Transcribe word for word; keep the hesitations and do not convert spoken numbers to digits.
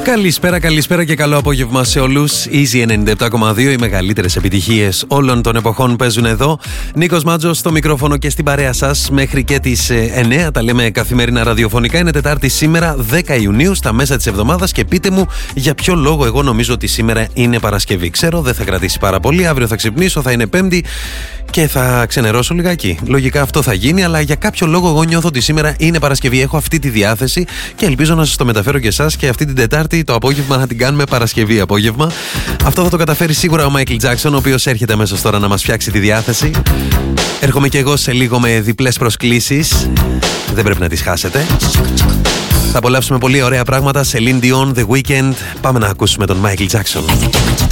Καλησπέρα, καλησπέρα και καλό απόγευμα σε όλους. Easy ενενήντα επτά κόμμα δύο, οι μεγαλύτερες επιτυχίες όλων των εποχών παίζουν εδώ. Νίκος Μάτζος στο μικρόφωνο και στην παρέα σας μέχρι και τις εννιά. Τα λέμε καθημερινά ραδιοφωνικά. Είναι Τετάρτη σήμερα, δέκα Ιουνίου, στα μέσα της εβδομάδας. Και πείτε μου για ποιο λόγο εγώ νομίζω ότι σήμερα είναι Παρασκευή. Ξέρω, δεν θα κρατήσει πάρα πολύ. Αύριο θα ξυπνήσω, θα είναι Πέμπτη και θα ξενερώσω λιγάκι. Λογικά αυτό θα γίνει, αλλά για κάποιο λόγο εγώ νιώθω ότι σήμερα είναι Παρασκευή. Έχω αυτή τη διάθεση και ελπίζω να σας το μεταφέρω και εσάς και αυτή την Τετάρτη το απόγευμα να την κάνουμε Παρασκευή απόγευμα. Αυτό θα το καταφέρει σίγουρα ο Μάικλ Τζάκσον, ο οποίος έρχεται αμέσως τώρα να μας φτιάξει τη διάθεση. Έρχομαι και εγώ σε λίγο με διπλές προσκλήσεις. Δεν πρέπει να τις χάσετε. Θα απολαύσουμε πολύ ωραία πράγματα. Celine Dion, The Weeknd. Πάμε να ακούσουμε τον Μάικλ Τζάκσον.